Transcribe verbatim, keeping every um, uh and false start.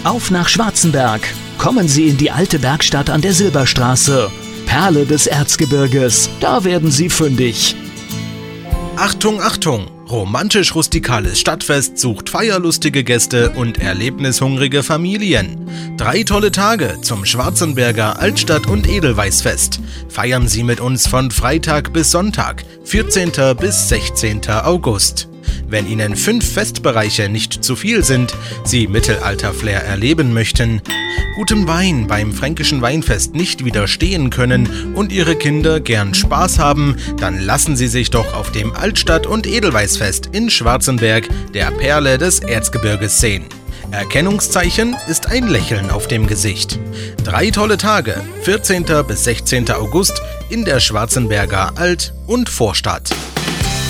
Auf nach Schwarzenberg. Kommen Sie in die alte Werkstatt an der Silberstraße. Perle des Erzgebirges. Da werden Sie fündig. Achtung, Achtung! Romantisch-rustikales Stadtfest sucht feierlustige Gäste und erlebnishungrige Familien. Drei tolle Tage zum Schwarzenberger Altstadt- und Edelweißfest. Feiern Sie mit uns von Freitag bis Sonntag, vierzehnten bis sechzehnten August. Wenn Ihnen fünf Festbereiche nicht zu viel sind, Sie Mittelalter-Flair erleben möchten, gutem Wein beim Fränkischen Weinfest nicht widerstehen können und Ihre Kinder gern Spaß haben, dann lassen Sie sich doch auf dem Altstadt- und Edelweißfest in Schwarzenberg, der Perle des Erzgebirges, sehen. Erkennungszeichen ist ein Lächeln auf dem Gesicht. Drei tolle Tage, vierzehnten bis sechzehnten August in der Schwarzenberger Alt- und Vorstadt.